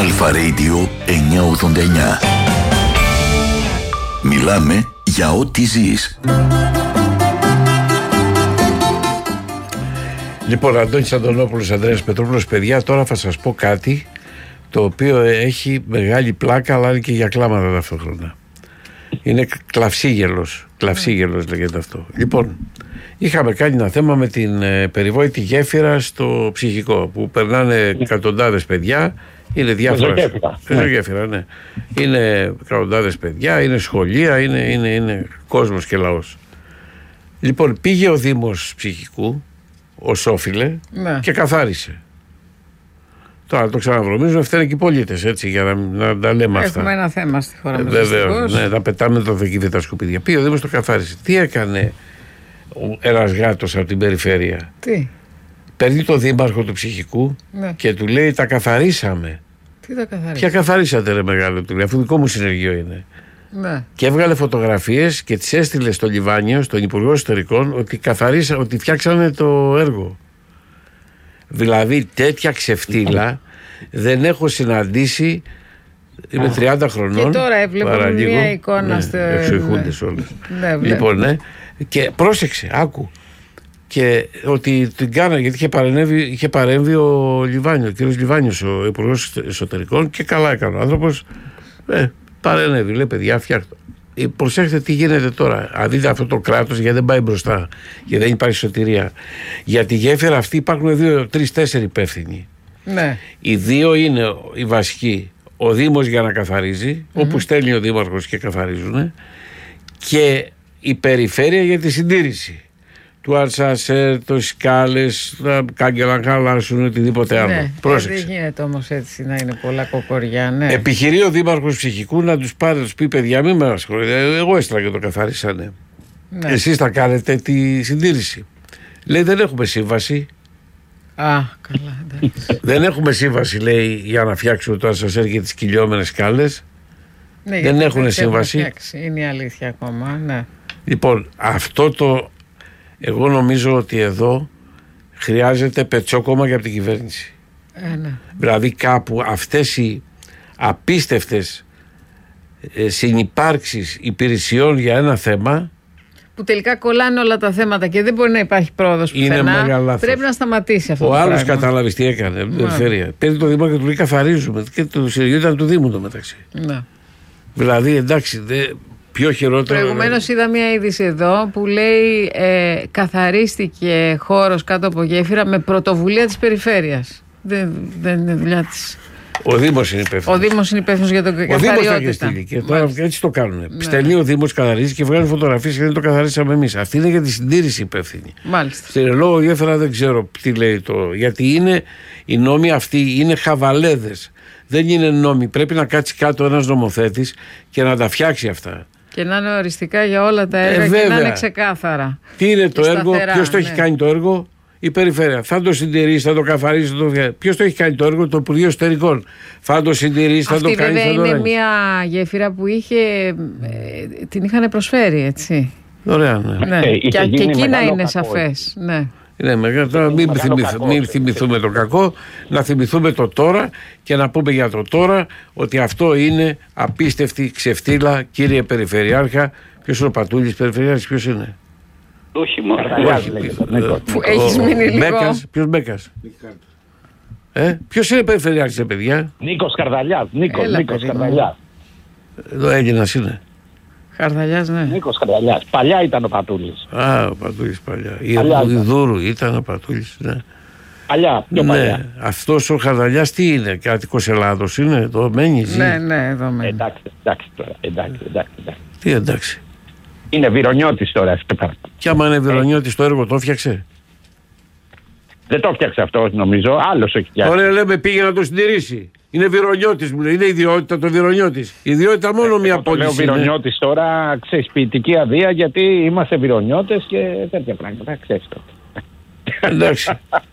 Αλφα Radio 989. Μιλάμε για ό,τι ζεις. Λοιπόν, Αντώνης Αντωνόπουλος, Ανδρέας Πετρόπουλος, παιδιά, τώρα θα σας πω κάτι το οποίο έχει μεγάλη πλάκα, αλλά είναι και για κλάματα ταυτόχρονα. Είναι κλαυσίγελος λέγεται αυτό. Λοιπόν, είχαμε κάνει ένα θέμα με την περιβόητη γέφυρα στο ψυχικό, που περνάνε εκατοντάδες παιδιά. Είναι διάφορα. Γέφυρα, ναι. Είναι εκατοντάδες παιδιά, είναι σχολεία, είναι κόσμος και λαός. Λοιπόν, πήγε ο Δήμος Ψυχικού, ως όφιλε, και καθάρισε. Τώρα το ξαναβρωμίζουν, φταίνε και οι πολίτες, έτσι, για να τα λέμε αυτά. Έχουμε ένα θέμα στη χώρα μας. Βεβαίως, ναι, να πετάμε το δεκίδι τα σκουπίδια. Πήγε ο Δήμος, το καθάρισε. Τι έκανε ένας γάτος από την περιφέρεια? Τι? Παίρνει το δήμαρχο του Ψυχικού, και του λέει: τα καθαρίσαμε. Τι τα καθαρίσαμε? Ποια καθαρίσατε, ρε μεγάλο, του λέει, αφού δικό μου συνεργείο είναι. Ναι. Και έβγαλε φωτογραφίες και τις έστειλε στο Λιβάνιο, στον Υπουργό Εσωτερικών, ότι φτιάξανε το έργο. Δηλαδή τέτοια ξεφτύλα δεν έχω συναντήσει. Είμαι 30 χρονών. Και τώρα έβλεπα μια εικόνα εξοικούντες όλες. Λοιπόν, ναι. Και πρόσεξε, άκου. Και ότι την κάνανε, γιατί είχε παρέμβει ο Λιβάνιο, ο κύριος Λιβάνιος, ο Υπουργός Εσωτερικών, και καλά έκανε ο άνθρωπος. Παρενέβη, λέει, παιδιά, φτιάχτω. Προσέξτε τι γίνεται τώρα. Αν δείτε αυτό το κράτος, γιατί δεν πάει μπροστά, γιατί δεν υπάρχει σωτηρία. Για τη γέφυρα αυτή υπάρχουν 2, 3, 4 υπεύθυνοι. Ναι. Οι 2 είναι οι βασικοί. Ο Δήμος για να καθαρίζει, όπου στέλνει ο Δήμαρχος και καθαρίζουν, και η περιφέρεια για τη συντήρηση του αρσασέρ, το σκάλες, τα κάγκελα να χαλάσουν, οτιδήποτε άλλο. Ναι, πρόσεξε. Δεν γίνεται όμως έτσι να είναι πολλά κοκοριά, ναι. Επιχειρεί ο Δήμαρχος Ψυχικού να τους πάρει, να τους πει: παιδιά, μην με ασχολείτε. Εγώ έστειλα και το καθαρίσανε. Ναι. Εσείς θα κάνετε τη συντήρηση. Λέει: δεν έχουμε σύμβαση. Καλά, εντάξει. Δεν έχουμε σύμβαση, λέει, για να φτιάξουμε το αρσασέρ και τις κυλιόμενες σκάλες. Ναι, δεν έχουν σύμβαση. Είναι η αλήθεια ακόμα, ναι. Λοιπόν, εγώ νομίζω ότι εδώ χρειάζεται πετσόκομμα για από την κυβέρνηση. Ναι. Δηλαδή κάπου αυτές οι απίστευτες συνυπάρξεις υπηρεσιών για ένα θέμα, που τελικά κολλάνε όλα τα θέματα και δεν μπορεί να υπάρχει πρόοδος πουθενά. Πρέπει να σταματήσει αυτό. Ο άλλος κατάλαβε τι έκανε. Παίρνει το Δήμο και του λέει: καθαρίζουμε. Και το συνεργείο ήταν του Δήμου το μεταξύ. Ναι. Δηλαδή, εντάξει, πιο χειρότερο. Προηγουμένως είδα μια είδηση εδώ που λέει καθαρίστηκε χώρος κάτω από γέφυρα με πρωτοβουλία της περιφέρειας. Δεν είναι δουλειά της. Ο Δήμος είναι υπεύθυνος. Ο Δήμος είναι υπεύθυνος για τον καθαριότητα. Ο Δήμος θα είχε στείλει. Και τώρα έτσι το κάνουν. Ναι. Στέλνει ο Δήμος, καθαρίζει και βγάζει φωτογραφίες και δεν το καθαρίσαμε εμείς. Αυτή είναι για τη συντήρηση υπεύθυνη. Μάλιστα. Στην λόγω γέφυρα δεν ξέρω τι λέει το. Γιατί οι νόμοι αυτοί είναι χαβαλέδες. Δεν είναι νόμοι. Πρέπει να κάτσει κάτω ένας νομοθέτης και να τα φτιάξει αυτά. Και να είναι οριστικά για όλα τα έργα και να είναι ξεκάθαρα. Τι είναι το έργο, ποιος το έχει κάνει το έργο? Η περιφέρεια. Θα το συντηρήσει, θα το καθαρίσει, ποιος το έχει κάνει το έργο? Το Υπουργείο Εσωτερικών. Θα το συντηρήσει, θα το κάνει. Αυτή βέβαια είναι μια γέφυρα που την είχαν προσφέρει, έτσι. Ωραία, ναι. Και εκεί να είναι σαφές. Ναι. Τώρα μην θυμηθούμε το κακό, να θυμηθούμε το τώρα και να πούμε για το τώρα ότι αυτό είναι απίστευτη ξεφτύλα, κύριε Περιφερειάρχα. Ποιος είναι ο Πατούλης Περιφερειάρχης, ποιος είναι? Όχι μόνο. Έχεις μείνει λίγο. Ποιος Μπέκας? Ποιος είναι Περιφερειάρχης, παιδιά? Νίκος Καρδαλιάς. Νίκος Καρδαλιάς. Εδώ Έλληνας είναι. Χαρδαλιάς, ναι. Νίκος Χαρδαλιάς. Παλιά ήταν ο Πατούλης. Ο Πατούλης παλιά. Η Δούρου ήταν ο Πατούλης, ναι. Παλιά, πιο παλιά. Αυτός ο Χαρδαλιάς τι είναι, κάτοικος Ελλάδος είναι, εδώ μένει, ζει? Ναι, εδώ μένει. Εντάξει τώρα, εντάξει. Τι εντάξει? Είναι Βυρονιώτης τώρα. Κι άμα είναι Βυρονιώτης, το έργο το έφτιαξε? Δεν το έφτιαξε αυτό, νομίζω. Άλλος έχει φτιάξει. Ωραία, λέμε πήγε να το συντηρήσει. Είναι Βυρονιώτης, μου λέει. Είναι ιδιότητα το Βυρονιώτης. Ιδιότητα μόνο μια πόλη. Λέω Βυρονιώτης τώρα, ξέρεις, ποιητική αδεία, γιατί είμαστε Βυρονιώτες και τέτοια πράγματα. Ξέρεις το. Εντάξει.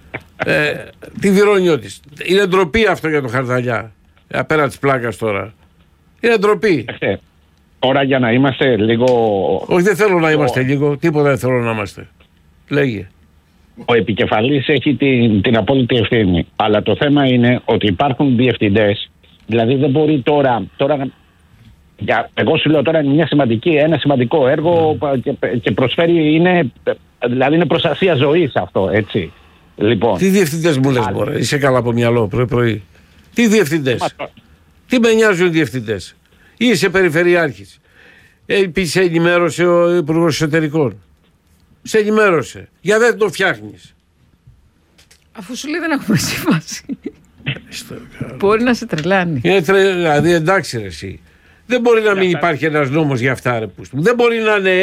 Τι Βυρονιώτης? Είναι ντροπή αυτό για το Χαρδαλιά. Απέρα της πλάκας τώρα. Είναι ντροπή. Τώρα για να είμαστε λίγο. Όχι, δεν θέλω να είμαστε λίγο. Τίποτα δεν θέλω να είμαστε. Λέγε. Ο επικεφαλής έχει την απόλυτη ευθύνη. Αλλά το θέμα είναι ότι υπάρχουν διευθυντές Δηλαδή δεν μπορεί τώρα εγώ σου λέω τώρα είναι ένα σημαντικό έργο και προσφέρει, δηλαδή είναι προστασία ζωής αυτό, έτσι. Λοιπόν, τι διευθυντές μου λες, μωρέ, είσαι καλά από μυαλό πρωί. Τι διευθυντές, τι με νοιάζουν οι διευθυντές. Είσαι περιφερειάρχης, σε ενημέρωσε ο Υπουργός Εσωτερικών, σε ενημέρωσε, για δεν το φτιάχνεις. Αφού σου λέει δεν έχουμε σύμβαση. Μπορεί να σε τρελάνει. Δηλαδή εντάξει ρε εσύ. Δεν μπορεί να μην υπάρχει ένας νόμος για αυτά ρε πούστου. Δεν μπορεί να είναι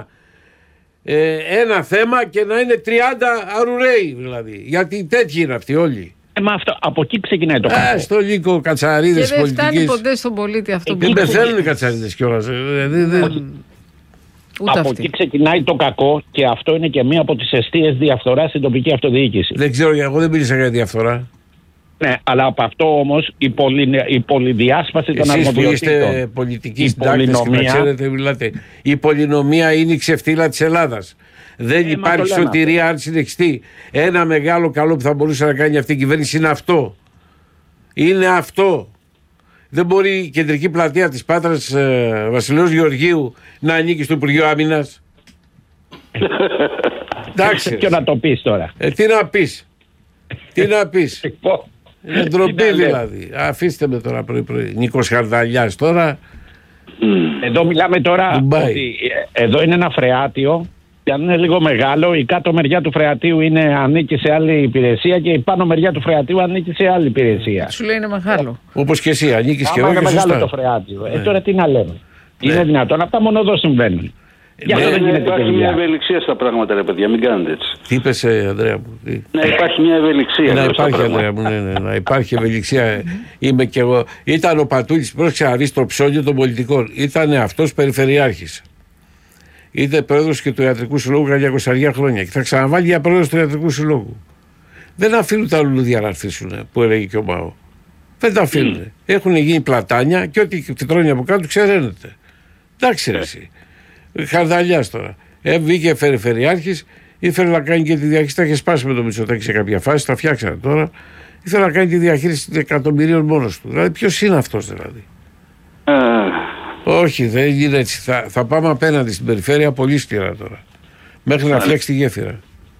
ένα θέμα και να είναι 30 αρουραίοι δηλαδή. Γιατί τέτοιοι είναι αυτοί όλοι. Μα αυτό, από εκεί ξεκινάει το κακό. Στο Λύκο Κατσαρίδες πολιτικής. Και δεν φτάνει ποτέ στον πολίτη αυτό που δεν πεθαίνουν οι Κατσαρίδες κιόλας. Από εκεί ξεκινάει το κακό και αυτό είναι και μία από τις αιστείες διαφθοράς στην τοπική αυτοδιοίκηση. Δεν ξέρω, εγώ δεν μίλησα για διαφθορά. Ναι, αλλά από αυτό όμως η πολυδιάσπαση των αρμοδιοτήτων. Εσείς που είστε πολιτικοί συντάκτες και να ξέρετε μιλάτε. Η πολυνομία είναι η ξεφτύλα της Ελλάδας. Δεν υπάρχει σωτηρία αν συνεχιστεί. Ένα μεγάλο καλό που θα μπορούσε να κάνει αυτή η κυβέρνηση είναι αυτό. Είναι αυτό. Δεν μπορεί η κεντρική πλατεία της Πάτρας Βασιλέως Γεωργίου να ανήκει στο Υπουργείο Άμυνας. Εντάξει. Και να το πεις τώρα. Τι να πεις. Τι να πεις. Είναι ντροπή δηλαδή. Αφήστε με τώρα πρωί. Νίκος Χαρδαλιάς τώρα. Εδώ μιλάμε τώρα ότι εδώ είναι ένα φρεάτιο και αν είναι λίγο μεγάλο η κάτω μεριά του φρεατίου ανήκει σε άλλη υπηρεσία και η πάνω μεριά του φρεατίου ανήκει σε άλλη υπηρεσία. Σου λέει είναι μεγάλο. Όπως και εσύ ανήκεις και εγώ και σωστά. Είναι μεγάλο το φρεάτιο. Τώρα τι να λέμε. Είναι δυνατόν. Αυτά μόνο εδώ συμβαίνουν. Υπάρχει μια ευελιξία στα πράγματα, ρε παιδιά, μην κάνετε έτσι. Τι είπες, Ανδρέα μου. Ναι, υπάρχει μια ευελιξία. Να υπάρχει, Ανδρέα μου, να υπάρχει ευελιξία. Είμαι κι εγώ. Ήταν ο Πατούλης, πρόσεξε να δεις το ψώνιο των πολιτικών. Ήταν αυτός περιφερειάρχης. Ήταν πρόεδρος και του Ιατρικού Συλλόγου για 200 χρόνια. Και θα ξαναβάλει για πρόεδρος του Ιατρικού Συλλόγου. Δεν αφήνουν τα λουλούδια να αρθίσουν, που έλεγε και ο Μάο. Δεν τα αφήνουν. Έχουν γίνει πλατάνια και ό,τι τρώνει από κάτω ξεραίνεται. Εντάξει, ρε εσύ. Χαρδαλιάς τώρα. Βγήκε περιφερειάρχης, ήθελε να κάνει και τη διαχείριση. Τα είχε σπάσει με το Μητσοτάκη σε κάποια φάση, τα φτιάξανε τώρα. Ήθελε να κάνει τη διαχείριση εκατομμυρίων μόνος του. Δηλαδή, ποιος είναι αυτός δηλαδή. Όχι, δεν είναι έτσι. Θα πάμε απέναντι στην περιφέρεια πολύ σκληρά τώρα. Μέχρι να φτιάξει τη γέφυρα.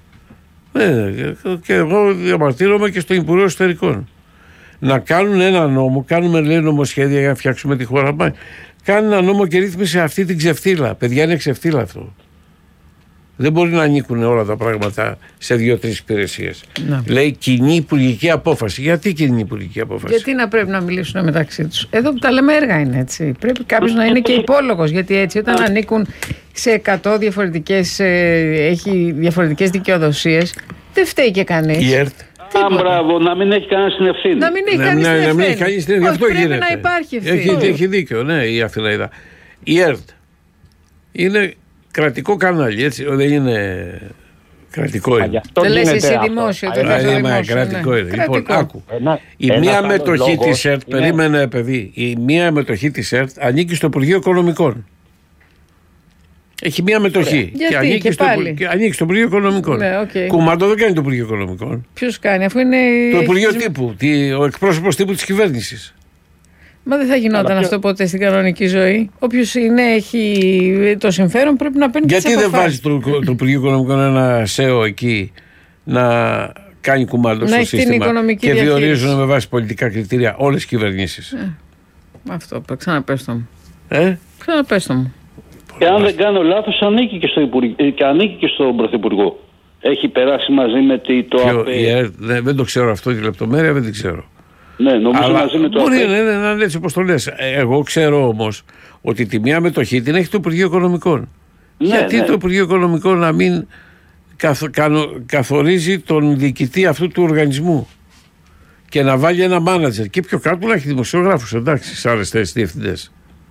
Και εγώ διαμαρτύρομαι και στο Υπουργείο Εσωτερικών. Να κάνουν ένα νόμο, κάνουμε λέει νομοσχέδια για να φτιάξουμε τη χώρα. Κάνει ένα νόμο και ρύθμισε αυτή την ξεφτύλα. Παιδιά, είναι ξεφτύλα αυτό. Δεν μπορεί να ανήκουν όλα τα πράγματα σε 2-3 υπηρεσίες. Λέει κοινή υπουργική απόφαση. Γιατί κοινή υπουργική απόφαση? Γιατί να πρέπει να μιλήσουν μεταξύ τους. Εδώ που τα λέμε έργα είναι έτσι. Πρέπει κάποιος να είναι και υπόλογος. Γιατί έτσι όταν ανήκουν σε 100 διαφορετικές, έχει διαφορετικές δικαιοδοσίες, δεν φταίει και κανείς. Η ΕΡΤ. Μπράβο, να μην έχει κανένα την ευθύνη. Να μην έχει κανείς την ευθύνη. Αυτό πρέπει γίνεται. Να υπάρχει ευθύνη. Έχει δίκιο, ναι, η Αθηναίδα. Η ΕΡΤ είναι κρατικό κανάλι, έτσι. Δεν είναι κρατικό. Είναι. Δεν λες εσύ δημόσιο. Κρατικό είναι. Λοιπόν, άκου. Η μία μετοχή της ΕΡΤ, περίμενε παιδί, η μία μετοχή της ΕΡΤ ανήκει στο Υπουργείο Οικονομικών. Έχει μία μετοχή. Και ανήκει στο Υπουργείο Οικονομικών. Κουμάντο δεν κάνει το Υπουργείο Οικονομικών. Ποιος κάνει, αφού είναι. Το Υπουργείο Τύπου. Ο εκπρόσωπος τύπου της κυβέρνησης. Μα δεν θα γινόταν αυτό ποτέ στην κανονική ζωή. Όποιος έχει το συμφέρον πρέπει να παίρνει τις αποφάσεις. Γιατί δεν βάζει το Υπουργείο Οικονομικών ένα ΣΕΟ εκεί να κάνει κουμάντο στο σύστημα και διορίζουν με βάση πολιτικά κριτήρια όλες οι κυβερνήσεις. Αυτό, ξαναπες το μου. Ξαναπες το μου. Και αν δεν κάνω λάθος, ανήκει και στον Πρωθυπουργό. Έχει περάσει μαζί με το ΑΠΕ. Δεν το ξέρω αυτό, τη λεπτομέρεια δεν την ξέρω. Ναι, νομίζω μαζί με το ΑΠΕ. Μπορεί να είναι έτσι όπως το λες. Εγώ ξέρω όμως ότι τη μία μετοχή την έχει το Υπουργείο Οικονομικών. Γιατί το Υπουργείο Οικονομικών να μην καθορίζει τον διοικητή αυτού του οργανισμού και να βάλει ένα μάνατζερ και πιο κάτω να έχει δημοσιογράφους, εντάξει, σε άλλες θέσεις διευθυντές.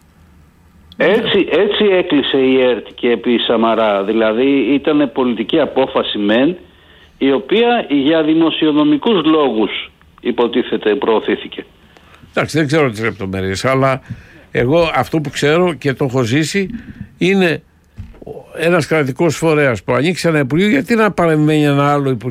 Έτσι έκλεισε η ΕΡΤ και επί Σαμαρά. Δηλαδή ήταν πολιτική απόφαση μεν, η οποία για δημοσιονομικούς λόγους υποτίθεται προωθήθηκε. Εντάξει, δεν ξέρω τις λεπτομέρειες, αλλά εγώ αυτό που ξέρω και το έχω ζήσει είναι ένας κρατικός φορέας που ανοίξει ένα υπουργείο, γιατί να παρεμβαίνει ένα άλλο υπουργείο